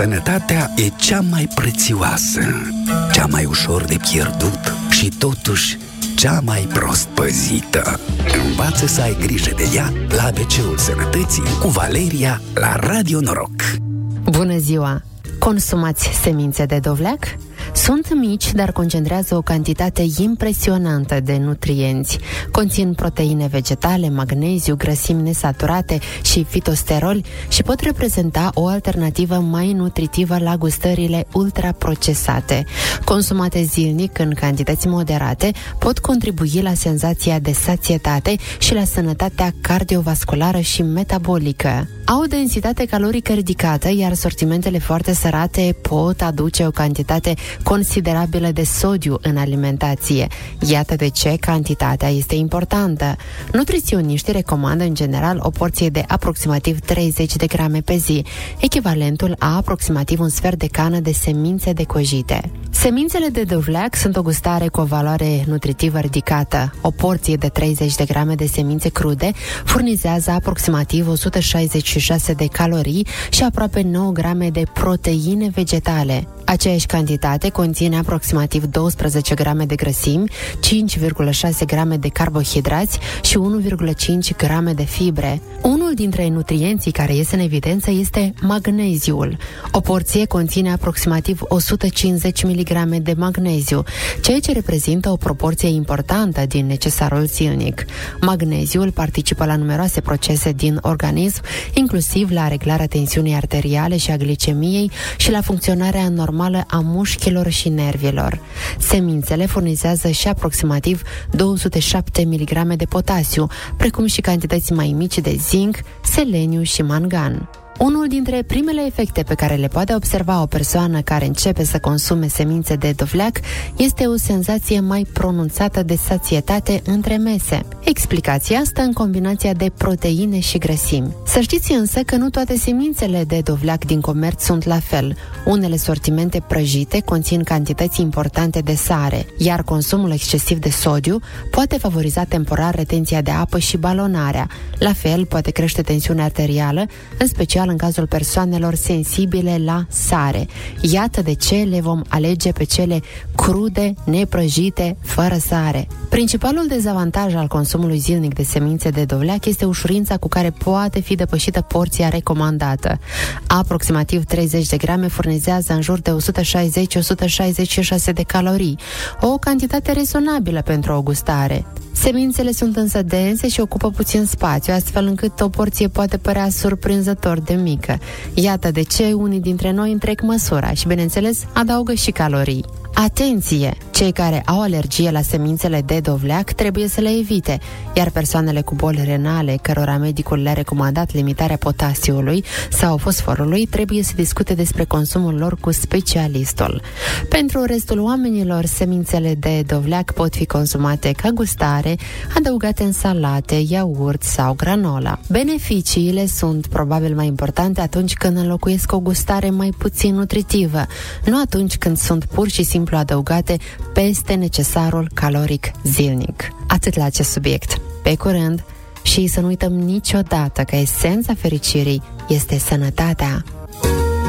Sănătatea e cea mai prețioasă, cea mai ușor de pierdut și totuși cea mai prost păzită. Învață să ai grijă de ea la ABC-ul Sănătății cu Valeria la Radio Noroc. Bună ziua! Consumați semințe de dovleac? Sunt mici, dar concentrează o cantitate impresionantă de nutrienți. Conțin proteine vegetale, magneziu, grăsimi nesaturate și fitosteroli și pot reprezenta o alternativă mai nutritivă la gustările ultraprocesate. Consumate zilnic în cantități moderate, pot contribui la senzația de sațietate și la sănătatea cardiovasculară și metabolică. Au o densitate calorică ridicată, iar sortimentele foarte sărate pot aduce o cantitate considerabilă de sodiu în alimentație. Iată de ce cantitatea este importantă. Nutriționiștii recomandă în general o porție de aproximativ 30 de grame pe zi, echivalentul a aproximativ un sfert de cană de semințe decojite. Semințele de dovleac sunt o gustare cu o valoare nutritivă ridicată. O porție de 30 de grame de semințe crude furnizează aproximativ 166 de calorii și aproape 9 grame de proteine vegetale. Aceeași cantitate conține aproximativ 12 grame de grăsimi, 5,6 grame de carbohidrați și 1,5 grame de fibre. Unul dintre nutrienții care iese în evidență este magneziul. O porție conține aproximativ 150 mg de magneziu, ceea ce reprezintă o proporție importantă din necesarul zilnic. Magneziul participă la numeroase procese din organism, inclusiv la reglarea tensiunii arteriale și a glicemiei și la funcționarea normală a mușchilor și nervilor. Semințele furnizează și aproximativ 207 mg de potasiu, precum și cantități mai mici de zinc, seleniu și mangan. Unul dintre primele efecte pe care le poate observa o persoană care începe să consume semințe de dovleac este o senzație mai pronunțată de sațietate între mese. Explicația stă în combinația de proteine și grăsimi. Să știți însă că nu toate semințele de dovleac din comerț sunt la fel. Unele sortimente prăjite conțin cantități importante de sare, iar consumul excesiv de sodiu poate favoriza temporar retenția de apă și balonarea. La fel, poate crește tensiunea arterială, în special în cazul persoanelor sensibile la sare. Iată de ce le vom alege pe cele crude, neprăjite, fără sare. Principalul dezavantaj al consumului zilnic de semințe de dovleac este ușurința cu care poate fi depășită porția recomandată. Aproximativ 30 de grame furnizează în jur de 160-166 de calorii, o cantitate rezonabilă pentru o gustare. Semințele sunt însă dense și ocupă puțin spațiu, astfel încât o porție poate părea surprinzător de mică. Iată de ce unii dintre noi întrec măsura și, bineînțeles, adaugă și calorii. Atenție! Cei care au alergie la semințele de dovleac trebuie să le evite, iar persoanele cu boli renale, cărora medicul le-a recomandat limitarea potasiului sau fosforului, trebuie să discute despre consumul lor cu specialistul. Pentru restul oamenilor, semințele de dovleac pot fi consumate ca gustare, adăugate în salate, iaurt sau granola. Beneficiile sunt probabil mai importante atunci când înlocuiesc o gustare mai puțin nutritivă, nu atunci când sunt pur și simplu adăugate peste necesarul caloric zilnic. Atât la acest subiect. Pe curând, și să nu uităm niciodată că esența fericirii este sănătatea.